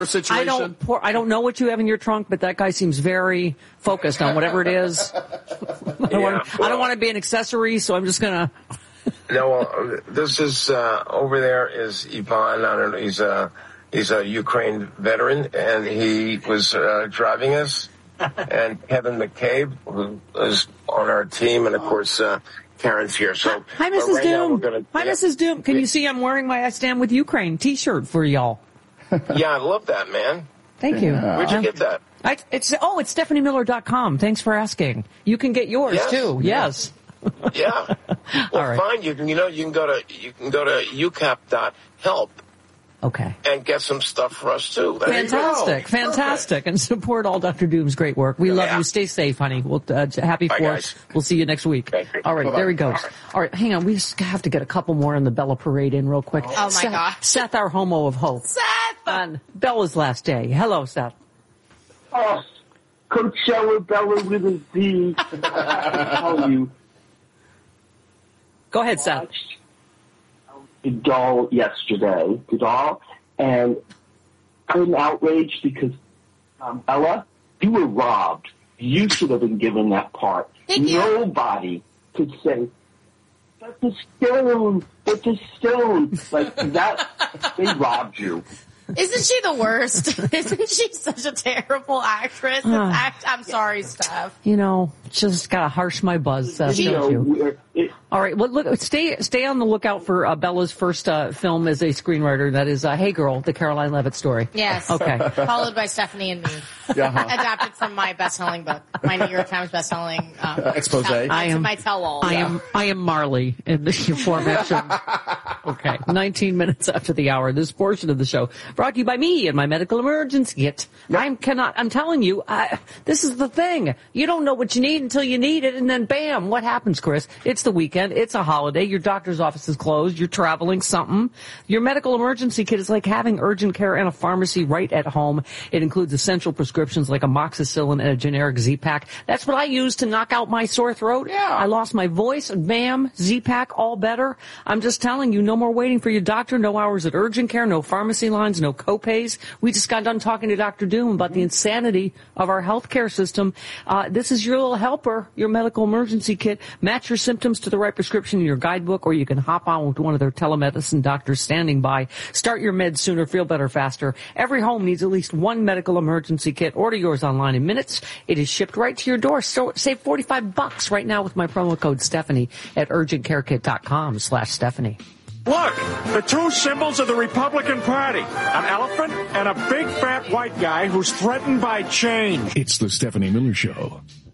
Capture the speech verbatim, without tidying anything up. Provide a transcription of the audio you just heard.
situation? I don't pour, I don't know what you have in your trunk, but that guy seems very focused on whatever it is. I don't, yeah, want, well, I don't want to be an accessory, so I'm just going to... No, well, this is, uh, over there is Ivan. I don't know, he's a, he's a Ukraine veteran, and he was uh, driving us. And Kevin McCabe, who is on our team, and of course, uh, Karen's here. So, hi, Missus right Doom. Gonna, hi, yeah. Missus Doom. Can you see I'm wearing my I Stand With Ukraine T-shirt for y'all? Yeah, I love that, man. Thank you. Where'd you get that? I, it's oh, it's Stephanie Miller dot com. Thanks for asking. You can get yours yes. too. Yes. Yeah. Well, all right. Fine. You can, you know, you can go to you can go to U C A P dot help. Okay. And get some stuff for us too. There fantastic, fantastic, and support all Doctor Doom's great work. We love yeah. you. Stay safe, honey. We'll uh, happy Bye, Fourth. Guys. We'll see you next week. All right, Bye-bye. There he goes. All right. all right, hang on. We just have to get a couple more in the Bella Parade in real quick. Oh my Seth, gosh. Seth, our homo of hope. Seth on Bella's last day. Hello, Seth. Oh, Coachella Bella with a Z. I tell you. Go ahead, Seth. Goodall yesterday, Goodall, and I'm outraged because um, Ella, you were robbed. You should have been given that part. Thank Nobody you. could say, "That's a stone. That's a stone." Like that, they robbed you. Isn't she the worst? Isn't she such a terrible actress? Uh, act- I'm sorry, Steph. You know, just gotta harsh my buzz, Seth. You know, you. It, All right. Well, look, stay stay on the lookout for uh, Bella's first uh, film as a screenwriter. That is uh, Hey Girl, the Caroline Levitt story. Yes. Okay. Followed by Stephanie and me. Uh-huh. Adapted from my best-selling book, my New York Times best-selling um, expose. Tell, I am my tell-all. I yeah. am I am Marley in the aforementioned. Okay. nineteen minutes after the hour. This portion of the show brought to you by me and my medical emergency kit. I'm cannot. I'm telling you, I, this is the thing. You don't know what you need until you need it, and then bam, what happens, Chris? It's the weekend. It's a holiday. Your doctor's office is closed. You're traveling. Something. Your medical emergency kit is like having urgent care and a pharmacy right at home. It includes essential prescriptions like amoxicillin and a generic Z-Pack. That's what I use to knock out my sore throat. Yeah. I lost my voice. Bam, Z-Pack, all better. I'm just telling you, no more waiting for your doctor. No hours at urgent care. No pharmacy lines. No copays. We just got done talking to Doctor Doom about the insanity of our healthcare system. Uh, this is your little helper, your medical emergency kit. Match your symptoms to the right prescription in your guidebook, or you can hop on with one of their telemedicine doctors standing by. Start your meds sooner, feel better faster. Every home needs at least one medical emergency kit. Order yours online in minutes. It is shipped right to your door. So save forty-five bucks right now with my promo code Stephanie at urgentcarekit.com slash Stephanie. Look, the two symbols of the Republican Party, an elephant and a big fat white guy who's threatened by change. It's the Stephanie Miller Show.